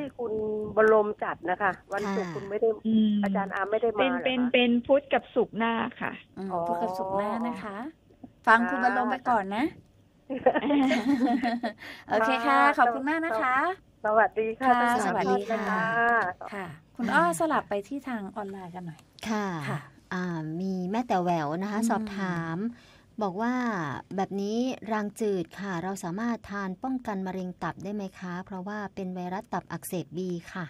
ที่คุณบรมจัดนะคะวันศุกร์คุณไม่ได้อาจารย์อาไม่ได้มาเป็นพุธกับศุกร์หน้าค่ะพุธกับศุกร์หน้านะคะ ฟังคุณบรมไปก่อนนะโอเคค่ะขอบคุณมากนะคะสวัสดีค่ะสวัสดีค่ะค่ะคุณอ้อสลับไปที่ทางออนไลน์กันหน่อยค่ะมีแม่แต่แหววนะคะสอบถามบอกว่าแบบนี้รางจืดค่ะเราสามารถทานป้องกันมะเร็งตับได้ไหมคะเพราะว่าเป็นไวรัสตับอักเสบบีค่ะ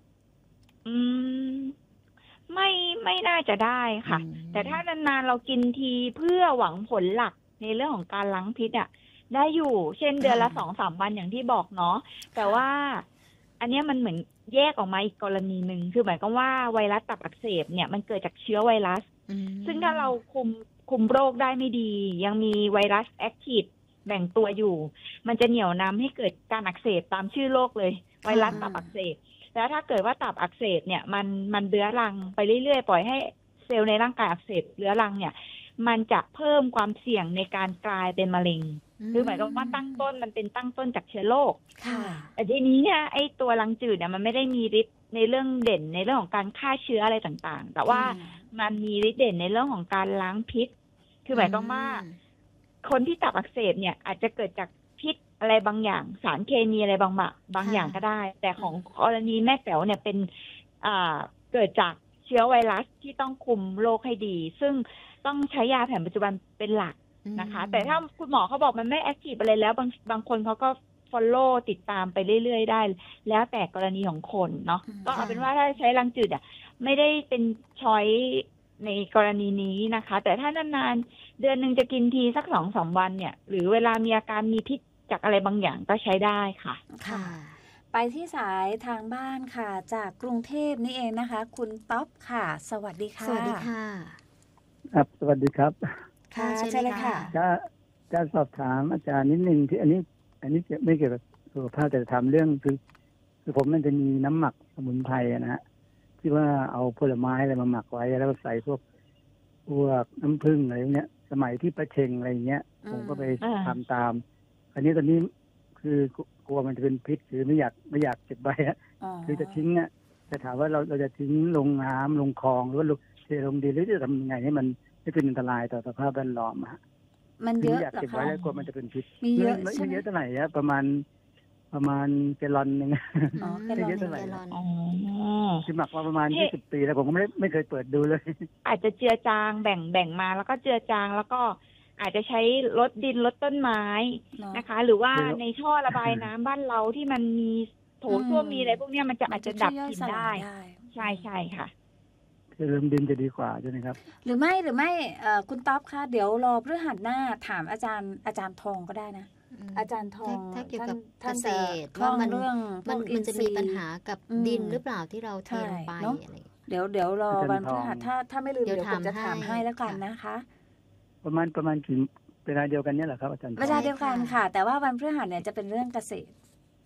ไม่น่าจะได้ค่ะแต่ถ้านานๆเรากินทีเพื่อหวังผลหลักในเรื่องของการล้างพิษได้อยู่เช่นเดือนละ 2-3 วันอย่างที่บอกเนาะแต่ว่าอันนี้มันเหมือนแยกออกมาอีกกรณีหนึ่งคือหมายความว่าไวรัสตับอักเสบเนี่ยมันเกิดจากเชื้อไวรัสซึ่งถ้าเราคุมโรคได้ไม่ดียังมีไวรัสแอคทีฟแบ่งตัวอยู่มันจะเหนี่ยวนำให้เกิดการอักเสบตามชื่อโรคเลยไวรัสตับอักเสบแล้วถ้าเกิดว่าตับอักเสบเนี่ยมันเรื้อรังไปเรื่อยๆปล่อยให้เซลล์ในร่างกายอักเสบเรื้อรังเนี่ยมันจะเพิ่มความเสี่ยงในการกลายเป็นมะเร็งคือหมายความว่าตั้งต้นมันเป็นตั้งต้นจากเชื้อโรคแต่ทีนี้เนี่ยไอ้ตัวรังจืดเนี่ยมันไม่ได้มีฤทธิ์ในเรื่องเด่นในเรื่องของการฆ่าเชื้ออะไรต่างๆแต่ว่ามันมีฤทธิ์เด่นในเรื่องของการล้างพิษคือหมายความว่าคนที่ตับอักเสบเนี่ยอาจจะเกิดจากพิษอะไรบางอย่างสารเคมีอะไรบางอย่างก็ได้แต่ของกรณีแม่แป๋วเนี่ยเป็นเกิดจากเชื้อไวรัสที่ต้องคุมโรคให้ดีซึ่งต้องใช้ยาแผนปัจจุบันเป็นหลักนะคะแต่ถ้าคุณหมอเขาบอกมันไม่แอคทีฟอะไรแล้วบางคนเขาก็ follow ติดตามไปเรื่อยๆได้แล้วแต่กรณีของคนเนาะก็เอาเป็นว่าถ้าใช้รังจืดไม่ได้เป็นช้อยในกรณีนี้นะคะแต่ถ้านานๆเดือนหนึ่งจะกินทีสัก 2-3 วันเนี่ยหรือเวลามีอาการมีพิษจากอะไรบางอย่างก็ใช้ได้ค่ะค่ะไปที่สายทางบ้านค่ะจากกรุงเทพนี่เองนะคะคุณต๊อบค่ะสวัสดีค่ะสวัสดีค่ะครับสวัสดีครับค่ะใช่เลยค่ะจะสอบถามอาจารย์นิดนึงที่อันนี้ไม่เกี่ยวกับสุขภาพแต่จะถามเรื่องคือผมมันจะมีน้ำหมักสมุนไพรนะฮะที่ว่าเอาผลไม้อะไรมาหมักไว้แล้วก็ใส่พวกน้ำผึ้งอะไรเงี้ยสมัยที่ประเชงอะไรเงี้ยผมก็ไปทำตามอันนี้ตอนนี้คือกลัวมันจะเป็นพิษคือไม่อยากเก็บไว้คือจะทิ้งจะถามว่าเราจะทิ้งลงน้ำลงคลองหรือว่าเทลงดินหรือจะทำยังไงให้มันไม่เป็นอันตรายต่อสภาพแวดล้อมมันเยอะอยากเก็บไว้แล้วกลัวมันจะเป็นพิษมีเยอะไม่เยอะเท่าไหร่ประมาณแกลลอนนึงไม่เยอะเท่าไหร่คือหมักมาประมาณ20 ปีแล้วผมก็ไม่เคยเปิดดูเลยอาจจะเจือจางแบ่งมาแล้วก็เจือจางแล้วก็อาจจะใช้รดดินรดต้นไม้นะคะหรือว่าในท่อระบายน้ำบ้านเราที่มันมีโถส้วมมีอะไรพวกนี้มันอาจจะดับกลิ่นได้ใช่ค่ะคือเริ่มดินจะดีกว่าใช่ไหมครับหรือไม่คุณต๊อบคะเดี๋ยวรอพฤหัสหน้าถามอาจารย์ทองก็ได้นะอาจารย์ทองถ้าเกี่ยวกับเกษตรว่ามันจะมีปัญหากับดินหรือเปล่าที่เราเทลงไปอะไรเดี๋ยวรอวันพฤหัสถ้าไม่ลืมเดี๋ยวผมจะถามให้แล้วกันนะคะประมาณกี่เวลาเดียวกันเนี่ยเหรอครับอาจารย์เวลาเดียวกันค่ะแต่ว่าวันพฤหัสเนี่ยจะเป็นเรื่องเกษตร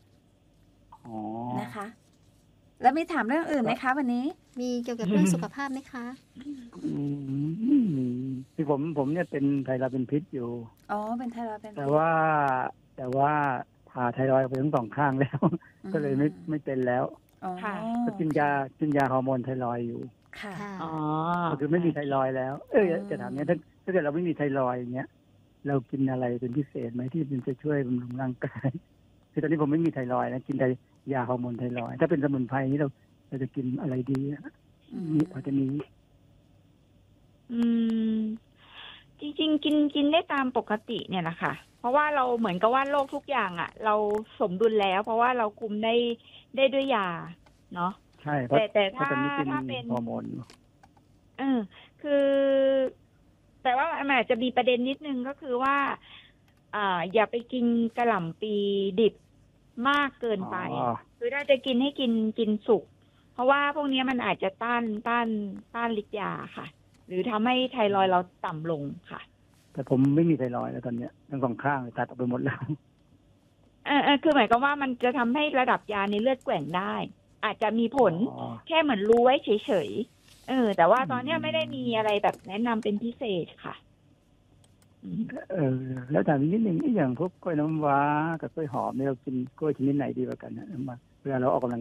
นะคะแล้วมีถามเรื่องอื่นไหมคะวันนี้มีเกี่ยวกับเรื่องสุขภาพไหมคะที่ผมเนี่ยเป็นไทรอยด์เป็นพิษอยู่เป็นไทรอยด์เป็นแต่ว่าผ่าไทรอยด์ไปทั้ง2 ข้างแล้วก็เลยไม่เป็นแล้วก็กินยาฮอร์โมนไทรอยด์อยู่ค่ะก็คือไม่มีไทรอยด์แล้วจะถามเนี่ยถ้าเกิดเราไม่มีไทรอยด์อย่างเงี้ยเรากินอะไรเป็นพิเศษไหมที่มันจะช่วยบำรุงร่างกายคือตอนนี้ผมไม่มีไทรอยด์นะกินแต่ยาฮอร์โมนไทรอยด์ถ้าเป็นสมุนไพรนี้เราจะกินอะไรดีมีพอจะมีจริงๆกินได้ตามปกติเนี่ยนะคะเพราะว่าเราเหมือนกับว่าโรคทุกอย่างเราสมดุลแล้วเพราะว่าเราคุมได้ด้วยยาเนาะใช่แต่ถ้าเป็นฮอร์โมนคือแต่ว่ามันอาจจะมีประเด็นนิดนึงก็คือว่าอย่าไปกินกระหล่ำปีดิบมากเกินไปคือถ้าจะกินให้กินสุกเพราะว่าพวกนี้มันอาจจะต้านฤทธิ์ยาค่ะหรือทำให้ไทรอยด์เราต่ำลงค่ะแต่ผมไม่มีไทรอยด์แล้วตอนเนี้ยทั้ง2 ข้างตัดออกไปหมดแล้วคือหมายความว่ามันจะทำให้ระดับยาในเลือดแกว่งได้อาจจะมีผลแค่เหมือนรู้ไว้เฉยๆแต่ว่าตอนนี้ไม่ได้มีอะไรแบบแนะนำเป็นพิเศษค่ะแล้วถามนิดนึงอย่างพวกกล้วยน้ำว้ากับกล้วยหอมเนี่ยเรากินกล้วยชนิดไหนดีกว่ากันนะเวลาเราออกกำลัง